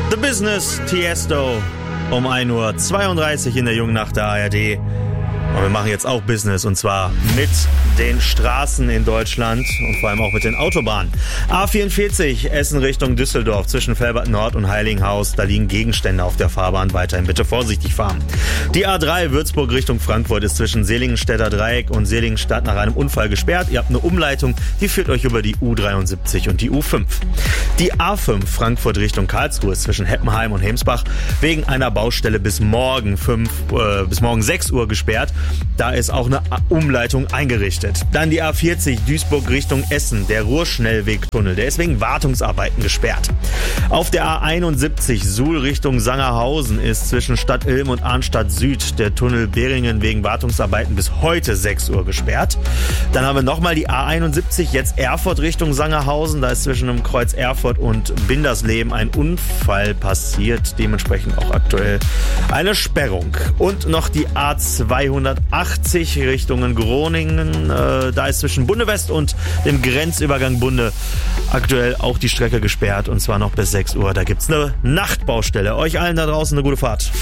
The Business, Tiesto, um 1:32 Uhr in der jungen Nacht der ARD. Und wir machen jetzt auch Business, und zwar mit den Straßen in Deutschland und vor allem auch mit den Autobahnen. A44 Essen Richtung Düsseldorf zwischen Velbert Nord und Heiligenhaus. Da liegen Gegenstände auf der Fahrbahn. Weiterhin bitte vorsichtig fahren. Die A3 Würzburg Richtung Frankfurt ist zwischen Seligenstädter Dreieck und Seligenstadt nach einem Unfall gesperrt. Ihr habt eine Umleitung, die führt euch über die U73 und die U5. Die A5 Frankfurt Richtung Karlsruhe ist zwischen Heppenheim und Hemsbach wegen einer Baustelle bis morgen 6 Uhr gesperrt. Da ist auch eine Umleitung eingerichtet. Dann die A40 Duisburg Richtung Essen, der Ruhrschnellwegtunnel, der ist wegen Wartungsarbeiten gesperrt. Auf der A71 Suhl Richtung Sangerhausen ist zwischen Stadt Ilm und Arnstadt Süd der Tunnel Beringen wegen Wartungsarbeiten bis heute 6 Uhr gesperrt. Dann haben wir nochmal die A71, jetzt Erfurt Richtung Sangerhausen, da ist zwischen dem Kreuz Erfurt und Bindersleben ein Unfall passiert, dementsprechend auch aktuell eine Sperrung. Und noch die A280 Richtungen Groningen, da ist zwischen Bunde West und dem Grenzübergang Bunde aktuell auch die Strecke gesperrt, und zwar noch bis 6 Uhr. Da gibt's eine Nachtbaustelle. Euch allen da draußen eine gute Fahrt.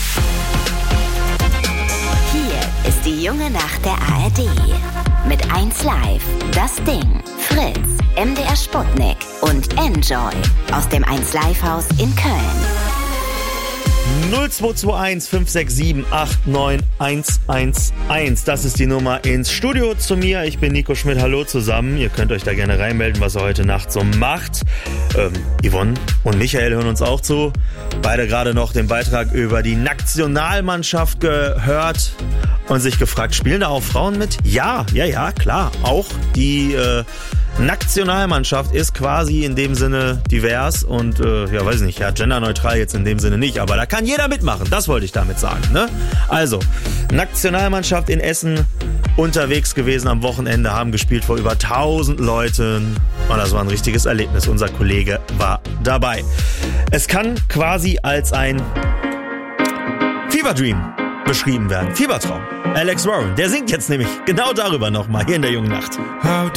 Hier ist die junge Nacht der ARD. Mit 1 Live, Das Ding, Fritz, MDR Sputnik und Enjoy aus dem 1 Live Haus in Köln. 0221 567 89111. Das ist die Nummer ins Studio zu mir. Ich bin Nico Schmidt. Hallo zusammen. Ihr könnt euch da gerne reinmelden, was ihr heute Nacht so macht. Yvonne und Michael hören uns auch zu. Beide gerade noch den Beitrag über die Nationalmannschaft gehört und sich gefragt, spielen da auch Frauen mit? Ja, klar. Auch die Nationalmannschaft ist quasi in dem Sinne divers und, genderneutral jetzt in dem Sinne nicht, aber da kann jeder mitmachen, das wollte ich damit sagen, ne? Also, Nationalmannschaft in Essen unterwegs gewesen am Wochenende, haben gespielt vor über 1000 Leuten und das war ein richtiges Erlebnis, unser Kollege war dabei. Es kann quasi als ein Fever Dream beschrieben werden, Fiebertraum. Alex Warren, der singt jetzt nämlich genau darüber nochmal hier in der jungen Nacht. How